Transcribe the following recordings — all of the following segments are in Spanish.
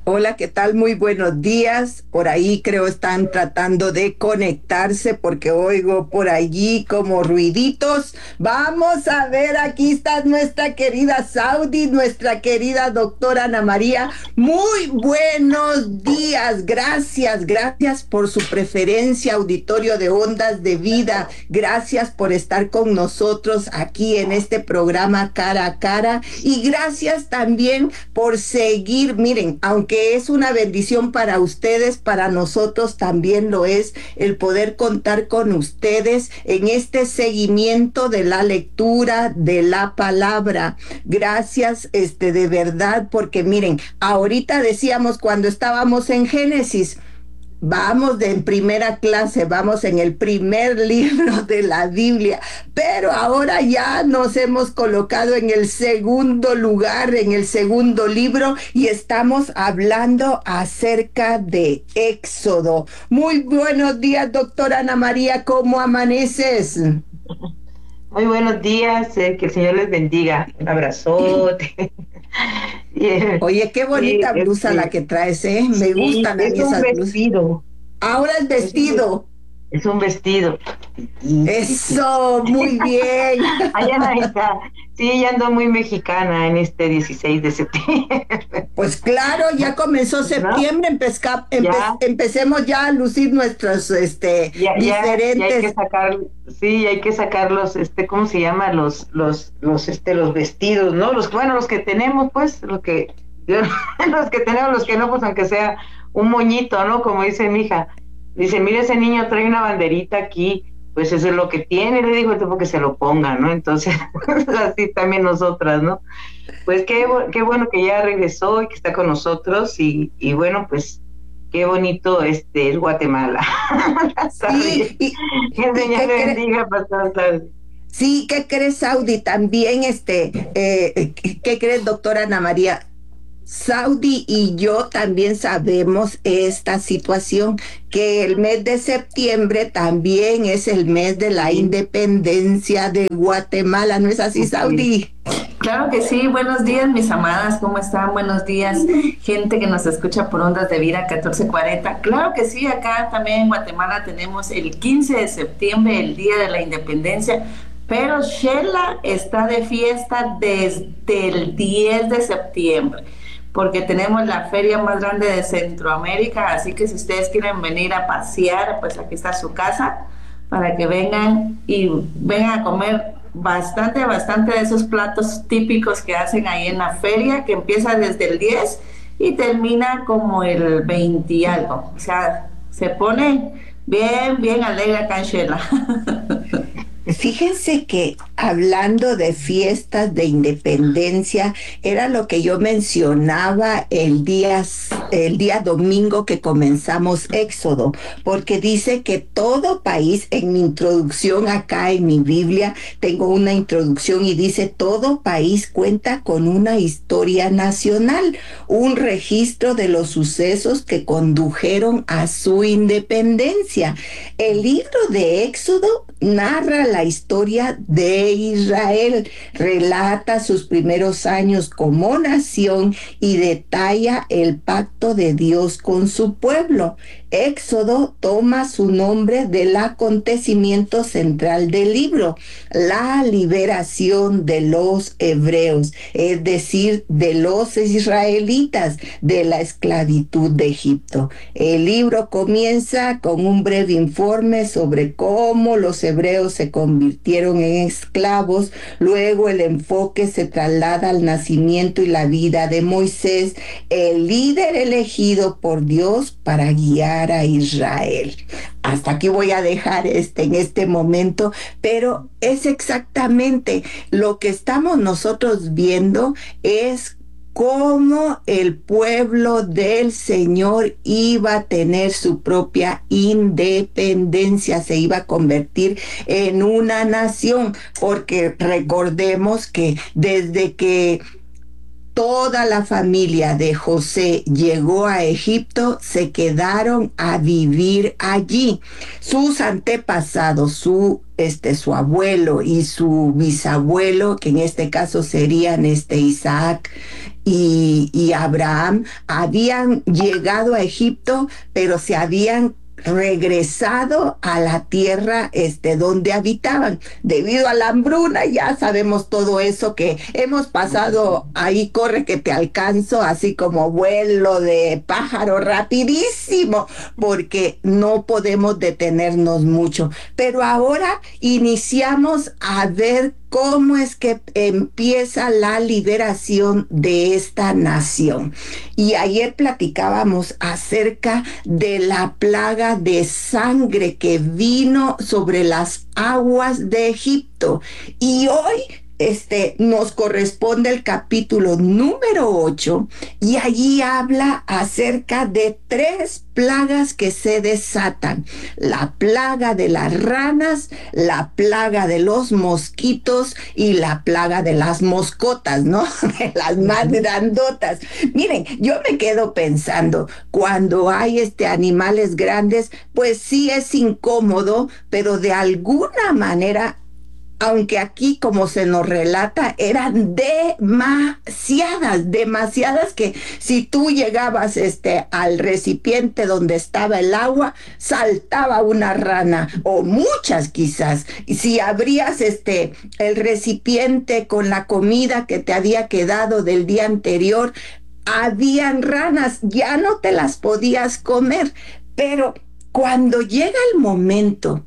Hola, ¿qué tal? Muy buenos días. Por ahí creo están tratando de conectarse porque oigo por allí como ruiditos. Vamos a ver, aquí está nuestra querida Saudi, nuestra querida doctora Ana María. Muy buenos días. Gracias por su preferencia, auditorio de Ondas de Vida. Gracias por estar con nosotros aquí en este programa Cara a Cara. Y gracias también por seguir. Miren, aunque es una bendición para ustedes, para nosotros también lo es el poder contar con ustedes en este seguimiento de la lectura de la palabra. Gracias, de verdad, porque miren, ahorita decíamos cuando estábamos en Génesis, vamos en primera clase, vamos en el primer libro de la Biblia, pero ahora ya nos hemos colocado en el segundo lugar, en el segundo libro, y estamos hablando acerca de Éxodo. Muy buenos días, doctora Ana María, ¿cómo amaneces? Muy buenos días, que el Señor les bendiga. Un abrazote. Y, Oye, qué sí, bonita blusa la que traes, ¿eh? Me sí, gustan a es mí un esas blusas. vestido, Ahora el es un, ves- vestido. es un vestido. Sí, sí, sí. Eso, muy bien. Allá está. Sí, ya ando muy mexicana en este 16 de septiembre, Pues claro, ya comenzó ¿no? septiembre, Ya, empecemos ya a lucir nuestros ya hay que diferentes. sacar, sí, hay que sacar ¿cómo se llama? Los vestidos, ¿no? Bueno, los que tenemos, pues, los que tenemos, los que no, pues, aunque sea un moñito, ¿no? Como dice mi hija. Dice, mira, ese niño trae una banderita aquí, pues eso es lo que tiene, le digo, tipo que se lo ponga, ¿no? Entonces, así también nosotras, ¿no? Pues qué bueno que ya regresó y que está con nosotros y bueno, pues qué bonito es Guatemala. Está bien. Sí, Que el y Señor ¿qué le crees? bendiga, pastor Saudi. Sí, ¿qué crees, Saudi? También, ¿qué crees, doctora Ana María? Saudi y yo también sabemos esta situación, que el mes de septiembre también es el mes de la Sí, independencia de Guatemala, ¿no es así, así es. Saudi? Claro que sí, buenos días mis amadas, ¿cómo están? Buenos días, gente que nos escucha por Ondas de Vida 1440. Claro que sí, acá también en Guatemala tenemos el 15 de septiembre, el Día de la Independencia, pero Shela está de fiesta desde el 10 de septiembre, porque tenemos la feria más grande de Centroamérica, así que si ustedes quieren venir a pasear, pues aquí está su casa para que vengan y vengan a comer bastante de esos platos típicos que hacen ahí en la feria, que empieza desde el 10 y termina como el 20 y algo. O sea, se pone bien alegre acá en Shela. Fíjense que hablando de fiestas de independencia, era lo que yo mencionaba el día domingo que comenzamos Éxodo, porque dice que todo país, en mi introducción acá en mi Biblia, tengo una introducción y dice, todo país cuenta con una historia nacional, un registro de los sucesos que condujeron a su independencia. El libro de Éxodo narra la historia de Israel, relata sus primeros años como nación y detalla el pacto de Dios con su pueblo. Éxodo toma su nombre del acontecimiento central del libro, la liberación de los hebreos, es decir, de los israelitas de la esclavitud de Egipto. El libro comienza con un breve informe sobre cómo los hebreos se convirtieron en esclavos. Luego el enfoque se traslada al nacimiento y la vida de Moisés, el líder elegido por Dios para guiar a Israel. Hasta aquí voy a dejar en este momento, pero es exactamente lo que estamos nosotros viendo, es cómo el pueblo del Señor iba a tener su propia independencia, se iba a convertir en una nación, porque recordemos que desde que toda la familia de José llegó a Egipto, se quedaron a vivir allí. Sus antepasados, su su abuelo y su bisabuelo, que en este caso serían Isaac y Abraham, habían llegado a Egipto, pero se habían regresado a la tierra donde habitaban debido a la hambruna. Ya sabemos todo eso que hemos pasado ahí, corre que te alcanzo, así como vuelo de pájaro rapidísimo, porque no podemos detenernos mucho. Pero ahora iniciamos a ver cómo es que empieza la liberación de esta nación. Y ayer platicábamos acerca de la plaga de sangre que vino sobre las aguas de Egipto. Y hoy nos corresponde el capítulo número 8 y allí habla acerca de 3 plagas que se desatan: la plaga de las ranas, la plaga de los mosquitos y la plaga de las moscotas, ¿no? De las más grandotas. Miren, yo me quedo pensando, cuando hay animales grandes, pues sí es incómodo, pero de alguna manera, aunque aquí, como se nos relata, eran demasiadas que si tú llegabas al recipiente donde estaba el agua, saltaba una rana o muchas quizás. Y si abrías el recipiente con la comida que te había quedado del día anterior, habían ranas, ya no te las podías comer. Pero cuando llega el momento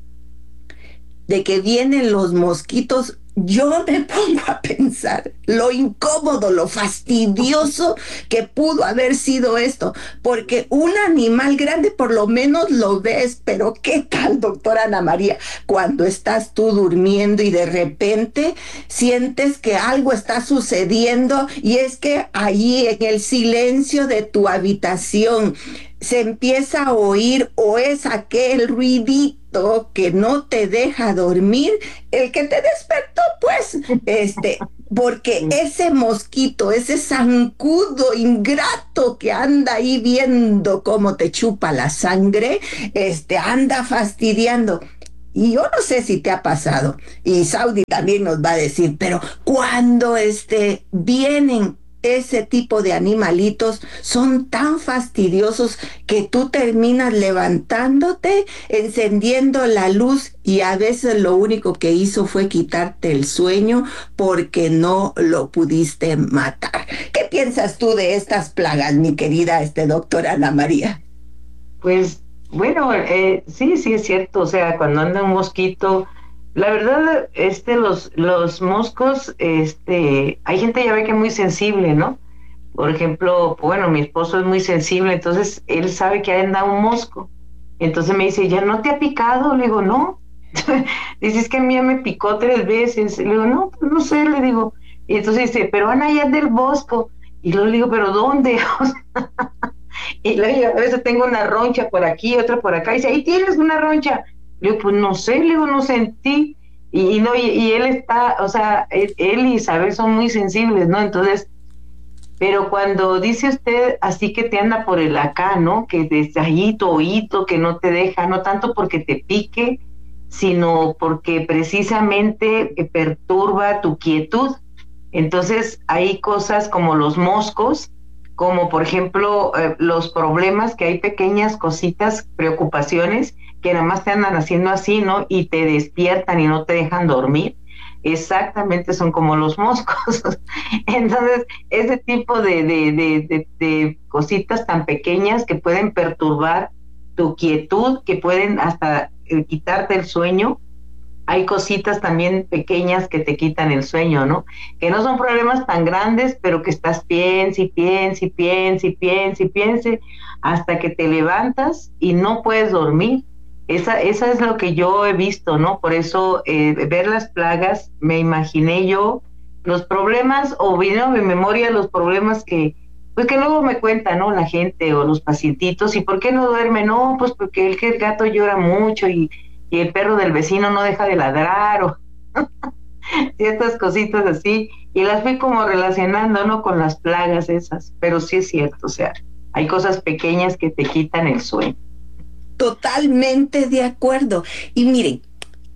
de que vienen los mosquitos, yo me pongo a pensar lo incómodo, lo fastidioso que pudo haber sido esto, porque un animal grande por lo menos lo ves, pero ¿qué tal, doctora Ana María, cuando estás tú durmiendo y de repente sientes que algo está sucediendo, y es que allí en el silencio de tu habitación se empieza a oír, o es aquel ruidito que no te deja dormir, el que te despertó, pues, porque ese mosquito, ese zancudo ingrato que anda ahí viendo cómo te chupa la sangre, anda fastidiando. Y yo no sé si te ha pasado, y Saudi también nos va a decir, pero cuando vienen ese tipo de animalitos, son tan fastidiosos que tú terminas levantándote, encendiendo la luz, y a veces lo único que hizo fue quitarte el sueño porque no lo pudiste matar. ¿Qué piensas tú de estas plagas, mi querida doctora Ana María? Pues bueno, sí, sí es cierto. O sea, cuando anda un mosquito, la verdad, los moscos, hay gente, ya ve, que es muy sensible, ¿no? Por ejemplo, bueno, mi esposo es muy sensible, entonces él sabe que anda un mosco. Entonces me dice, ¿ya no te ha picado? Le digo, no. Dice, es que a mí ya me picó 3 veces. Le digo, no, pues no sé, le digo. Y entonces dice, pero Ana, ya es del bosco. Y luego le digo, ¿pero dónde? Y luego a veces tengo una roncha por aquí, otra por acá, y dice, ahí tienes una roncha. Le digo, pues no sé, le digo, no sentí. Y no, y él está, o sea, él y Isabel son muy sensibles, ¿no? Entonces, pero cuando dice usted así que te anda por el acá, ¿no? Que desde ahí tu oído, que no te deja, no tanto porque te pique, sino porque precisamente perturba tu quietud. Entonces hay cosas como los moscos, como por ejemplo los problemas, que hay pequeñas cositas, preocupaciones que nada más te andan haciendo así, ¿no? Y te despiertan y no te dejan dormir. Exactamente, son como los moscos. Entonces, ese tipo de cositas tan pequeñas que pueden perturbar tu quietud, que pueden hasta quitarte el sueño. Hay cositas también pequeñas que te quitan el sueño, ¿no? Que no son problemas tan grandes, pero que estás piense y piense y piense y piense y piense hasta que te levantas y no puedes dormir. Esa es lo que yo he visto, ¿no? Por eso ver las plagas, me imaginé yo los problemas, o vino a mi memoria los problemas que, pues que luego me cuentan, ¿no? La gente o los pacientitos. ¿Y por qué no duerme? No, pues porque el gato llora mucho y el perro del vecino no deja de ladrar, o ciertas cositas así, y las fui como relacionando, ¿no? Con las plagas esas. Pero sí es cierto, o sea, hay cosas pequeñas que te quitan el sueño. Totalmente de acuerdo. Y miren,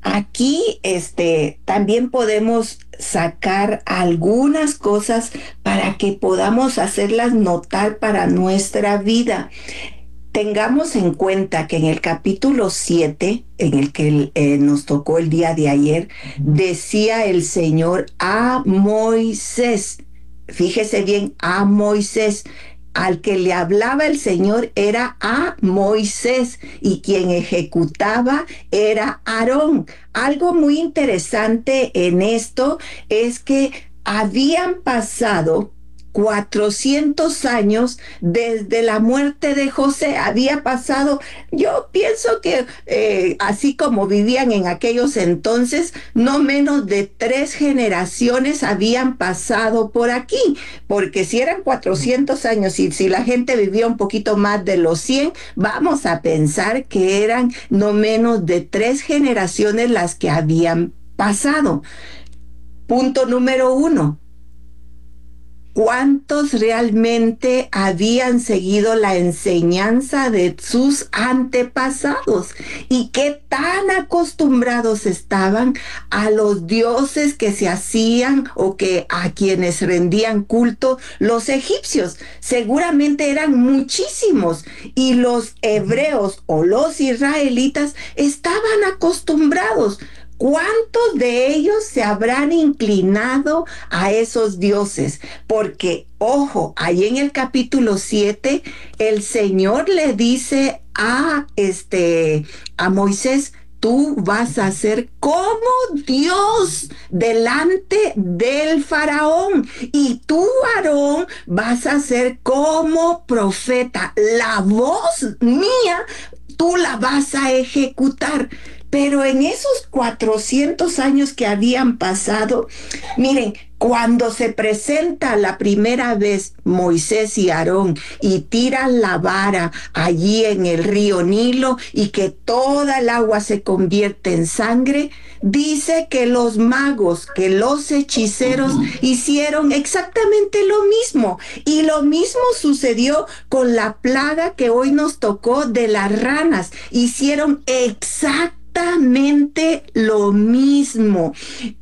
Aquí, también podemos sacar algunas cosas para que podamos hacerlas notar para nuestra vida. Tengamos en cuenta que en el capítulo 7, en el que nos tocó el día de ayer, decía el Señor a Moisés, fíjese bien, a Moisés, al que le hablaba el Señor era a Moisés y quien ejecutaba era Aarón. Algo muy interesante en esto es que habían pasado 400 años desde la muerte de José. Había pasado, yo pienso que así como vivían en aquellos entonces, no menos de 3 generaciones habían pasado por aquí, porque si eran 400 años y si la gente vivía un poquito más de los 100, vamos a pensar que eran no menos de 3 generaciones las que habían pasado. Punto número 1. ¿Cuántos realmente habían seguido la enseñanza de sus antepasados? ¿Y qué tan acostumbrados estaban a los dioses que se hacían o que a quienes rendían culto los egipcios? Seguramente eran muchísimos y los hebreos o los israelitas estaban acostumbrados. ¿Cuántos de ellos se habrán inclinado a esos dioses? Porque, ojo, ahí en el capítulo 7, el Señor le dice a Moisés, tú vas a ser como Dios delante del faraón y tú, Aarón, vas a ser como profeta. La voz mía, tú la vas a ejecutar. Pero en esos 400 años que habían pasado, miren, cuando se presenta la primera vez Moisés y Aarón y tiran la vara allí en el río Nilo y que toda el agua se convierte en sangre, dice que los magos, que los hechiceros hicieron exactamente lo mismo. Y lo mismo sucedió con la plaga que hoy nos tocó de las ranas. Hicieron exactamente lo mismo.